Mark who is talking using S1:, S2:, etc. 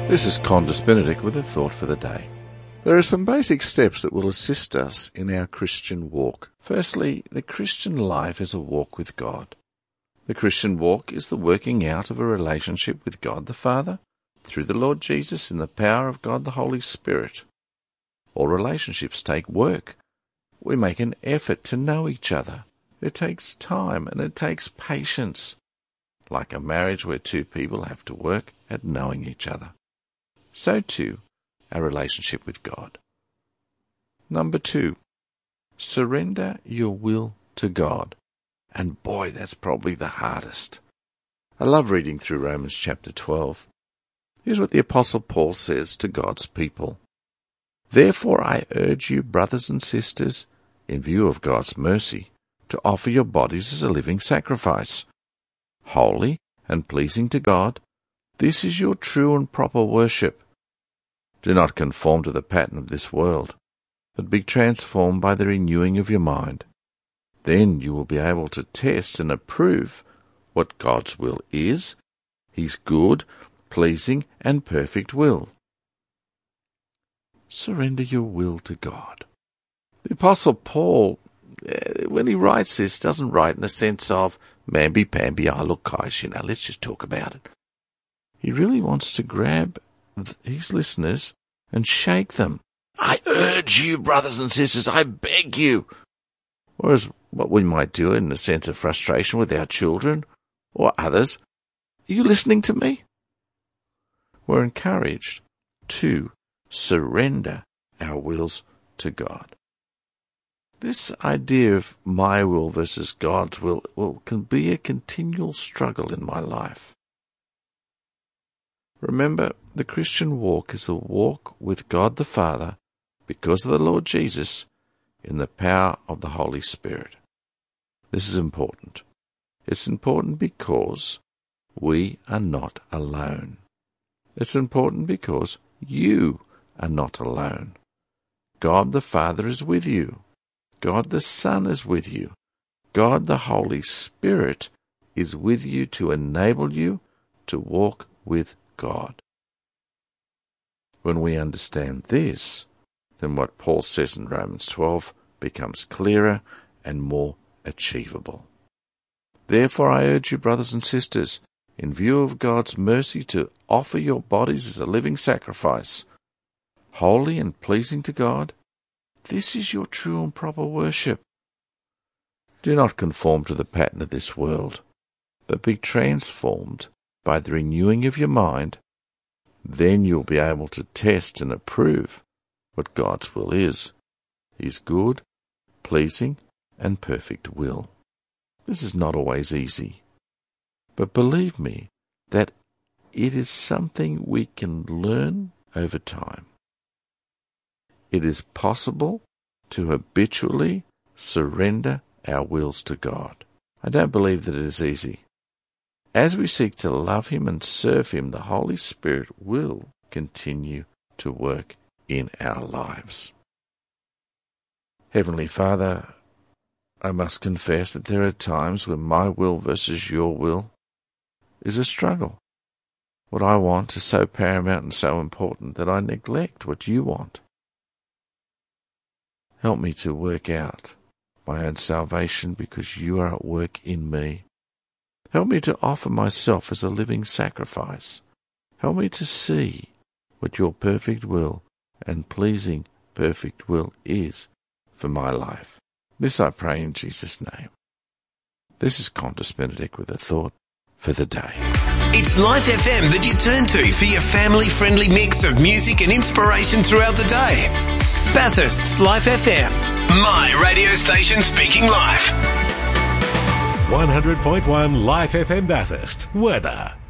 S1: This is Condis Benedict with a thought for the day. There are some basic steps that will assist us in our Christian walk. Firstly, the Christian life is a walk with God. The Christian walk is the working out of a relationship with God the Father through the Lord Jesus in the power of God the Holy Spirit. All relationships take work. We make an effort to know each other. It takes time and it takes patience, like a marriage where two people have to work at knowing each other. So too, our relationship with God. Number 2, surrender your will to God. And boy, that's probably the hardest. I love reading through Romans chapter 12. Here's what the Apostle Paul says to God's people. Therefore I urge you, brothers and sisters, in view of God's mercy, to offer your bodies as a living sacrifice, holy and pleasing to God. This is your true and proper worship. Do not conform to the pattern of this world, but be transformed by the renewing of your mind. Then you will be able to test and approve what God's will is, His good, pleasing, and perfect will. Surrender your will to God. The Apostle Paul, when he writes this, doesn't write in the sense of, mamby-pamby, look, guys, let's just talk about it. He really wants to grab his listeners and shake them. I urge you, brothers and sisters, I beg you. Whereas what we might do in the sense of frustration with our children or others, are you listening to me? We're encouraged to surrender our wills to God. This idea of my will versus God's will can be a continual struggle in my life. Remember, the Christian walk is a walk with God the Father because of the Lord Jesus in the power of the Holy Spirit. This is important. It's important because we are not alone. It's important because you are not alone. God the Father is with you. God the Son is with you. God the Holy Spirit is with you to enable you to walk with God. When we understand this, then what Paul says in Romans 12 becomes clearer and more achievable. Therefore I urge you, brothers and sisters, in view of God's mercy, to offer your bodies as a living sacrifice, holy and pleasing to God. This is your true and proper worship. Do not conform to the pattern of this world, but be transformed by the renewing of your mind. Then you'll be able to test and approve what God's will is, His good, pleasing, and perfect will. This is not always easy, but believe me that it is something we can learn over time. It is possible to habitually surrender our wills to God. I don't believe that it is easy. As we seek to love Him and serve Him, the Holy Spirit will continue to work in our lives. Heavenly Father, I must confess that there are times when my will versus your will is a struggle. What I want is so paramount and so important that I neglect what you want. Help me to work out my own salvation because you are at work in me. Help me to offer myself as a living sacrifice. Help me to see what your perfect will and pleasing perfect will is for my life. This I pray in Jesus' name. This is Condis Benedict with a thought for the day.
S2: It's Life FM that you turn to for your family-friendly mix of music and inspiration throughout the day. Bathurst's Life FM, my radio station speaking life.
S3: 100.1 Life FM Bathurst. Weather.